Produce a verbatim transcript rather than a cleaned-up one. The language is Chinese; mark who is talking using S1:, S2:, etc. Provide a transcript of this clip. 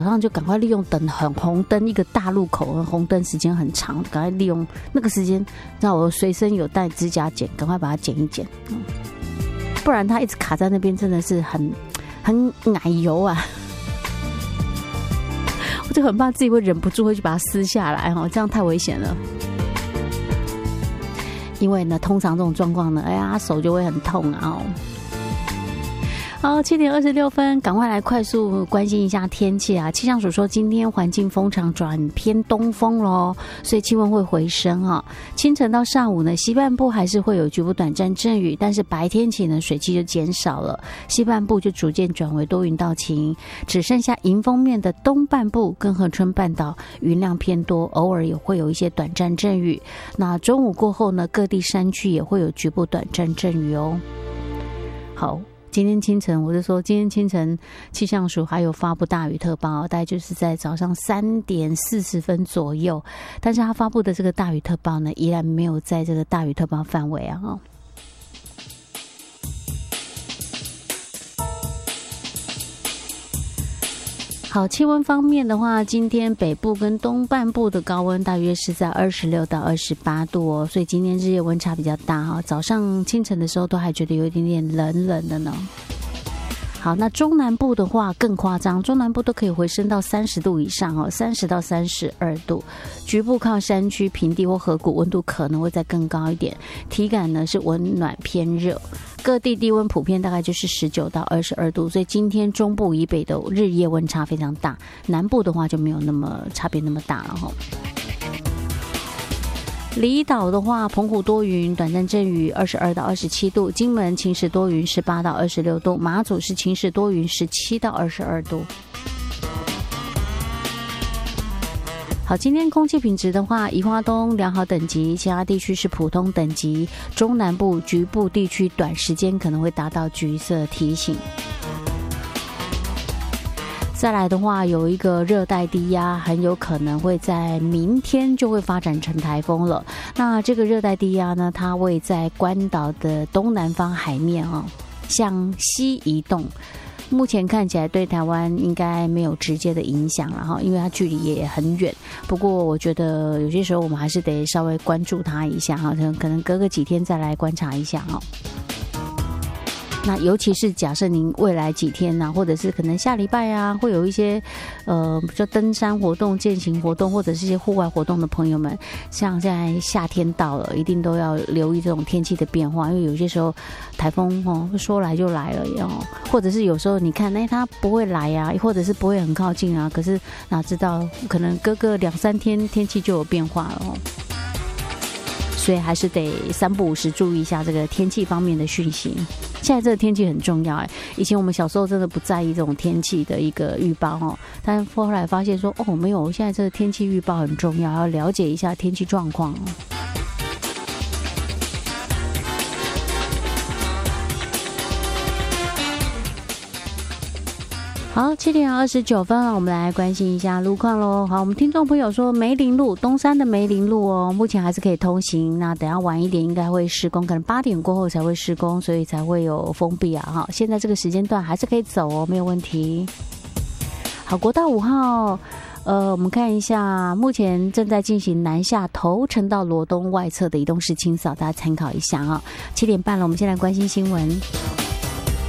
S1: 早上就赶快利用等很红灯，一个大路口红灯时间很长，赶快利用那个时间，让我随身有带指甲剪，赶快把它剪一剪，嗯，不然它一直卡在那边，真的是很很奶油啊！我就很怕自己会忍不住会去把它撕下来哈，这样太危险了。因为呢，通常这种状况呢，哎呀，手就会很痛啊。哦好，七点二十六分，赶快来快速关心一下天气啊！气象署说，今天环境风场转偏东风咯，所以气温会回升啊。清晨到上午呢，西半部还是会有局部短暂阵雨，但是白天起呢，水汽就减少了，西半部就逐渐转为多云到晴，只剩下迎风面的东半部跟恒春半岛云量偏多，偶尔也会有一些短暂阵雨。那中午过后呢，各地山区也会有局部短暂阵雨哦。好。今天清晨，我就说，今天清晨气象署还有发布大雨特报，大概就是在早上三点四十分左右。但是他发布的这个大雨特报呢，依然没有在这个大雨特报范围啊。哦好，气温方面的话，今天北部跟东半部的高温大约是在二十六到二十八度哦，所以今天日夜温差比较大哈。早上清晨的时候都还觉得有一点点冷冷的呢。好，那中南部的话更夸张，中南部都可以回升到三十度以上哦，三十到三十二度。局部靠山区、平地或河谷温度可能会再更高一点，体感呢是温暖偏热。各地低温普遍大概就是十九到二十二度，所以今天中部以北的日夜温差非常大，南部的话就没有那么差别那么大了哈。离岛的话，澎湖多云，短暂阵雨，二十二到二十七度；金门晴时多云，十八到二十六度；马祖是晴时多云，十七到二十二度。好，今天空气品质的话，宜花东良好等级，其他地区是普通等级，中南部局部地区短时间可能会达到橘色提醒。再来的话，有一个热带低压，很有可能会在明天就会发展成台风了。那这个热带低压呢，它位在关岛的东南方海面啊，向西移动。目前看起来对台湾应该没有直接的影响了哈，因为它距离也很远。不过我觉得有些时候我们还是得稍微关注它一下哈，可能隔个几天再来观察一下哈。那尤其是假设您未来几天啊，或者是可能下礼拜啊，会有一些呃，比如登山活动、健行活动，或者是一些户外活动的朋友们，像现在夏天到了，一定都要留意这种天气的变化，因为有些时候台风哦说来就来了哦，或者是有时候你看，哎，它不会来啊，或者是不会很靠近啊，可是哪知道可能隔个两三天天气就有变化了哦。所以还是得三不五时注意一下这个天气方面的讯息。现在这个天气很重要哎，以前我们小时候真的不在意这种天气的一个预报哦，但后来发现说哦没有，现在这个天气预报很重要，要了解一下天气状况哦。好，七点二十九分，我们来关心一下路况咯。好，我们听众朋友说梅林路，东山的梅林路哦，目前还是可以通行。那等一下晚一点应该会施工，可能八点过后才会施工，所以才会有封闭啊。哈，现在这个时间段还是可以走哦，没有问题。好，国道五号，呃，我们看一下，目前正在进行南下头城到罗东外侧的移动式清扫，大家参考一下啊。七点半了，我们先来关心新闻。